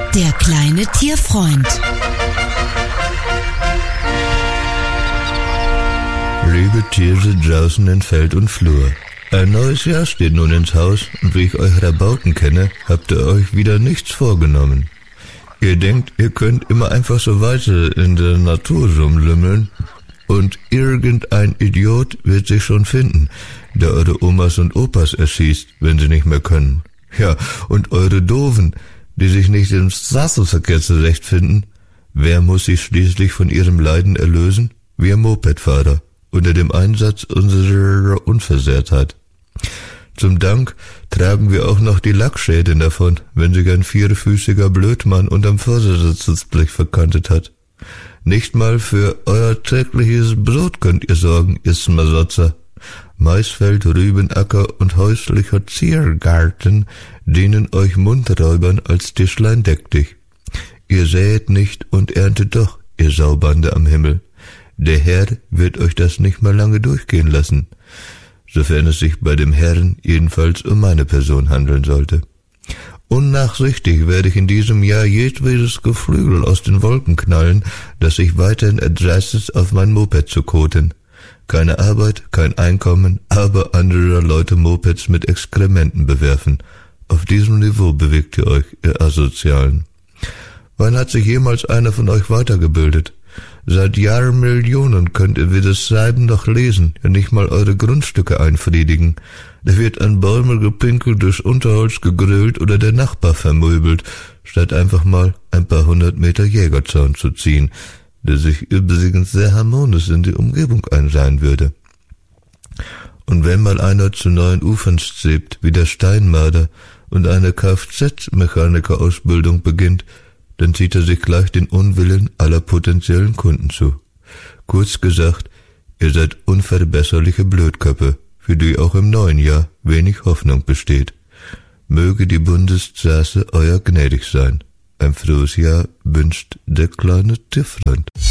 Der kleine Tierfreund. Liebe Tiere draußen in Feld und Flur. Ein neues Jahr steht nun ins Haus und wie ich euch Rabauken kenne, habt ihr euch wieder nichts vorgenommen. Ihr denkt, ihr könnt immer einfach so weiter in der Natur rumlümmeln und irgendein Idiot wird sich schon finden, der eure Omas und Opas erschießt, wenn sie nicht mehr können. Ja, und eure Doofen, die sich nicht im Straßenverkehr zurechtfinden, wer muss sich schließlich von ihrem Leiden erlösen? Wir Mopedfahrer, unter dem Einsatz unserer Unversehrtheit. Zum Dank tragen wir auch noch die Lackschäden davon, wenn sich ein vierfüßiger Blödmann unterm Vordersitzblech verkantet hat. Nicht mal für euer tägliches Brot könnt ihr sorgen, ihr Smasotzer. Maisfeld, Rübenacker und häuslicher Ziergarten dienen euch Mundräubern als Tischlein deck dich. Ihr säet nicht und erntet doch, ihr Saubande am Himmel. Der Herr wird euch das nicht mehr lange durchgehen lassen, sofern es sich bei dem Herrn jedenfalls um meine Person handeln sollte. Unnachsichtig werde ich in diesem Jahr jedwedes Geflügel aus den Wolken knallen, das sich weiterhin erdreistet, auf mein Moped zu koten. Keine Arbeit, kein Einkommen, aber anderer Leute Mopeds mit Exkrementen bewerfen. Auf diesem Niveau bewegt ihr euch, ihr Asozialen. Wann hat sich jemals einer von euch weitergebildet? Seit Jahrmillionen könnt ihr weder schreiben noch lesen, ja nicht mal eure Grundstücke einfriedigen. Da wird an Bäume gepinkelt, durch Unterholz gegrillt oder der Nachbar vermöbelt, statt einfach mal ein paar 100 Meter Jägerzaun zu ziehen, der sich übrigens sehr harmonisch in die Umgebung einreihen würde. Und wenn mal einer zu neuen Ufern strebt, wie der Steinmarder, und eine Kfz-Mechanikerausbildung beginnt, dann zieht er sich gleich den Unwillen aller potenziellen Kunden zu. Kurz gesagt, ihr seid unverbesserliche Blödköpfe, für die auch im neuen Jahr wenig Hoffnung besteht. Möge die Bundesstraße euer gnädig sein. Ein frohes Jahr wünscht der kleine Tierfreund.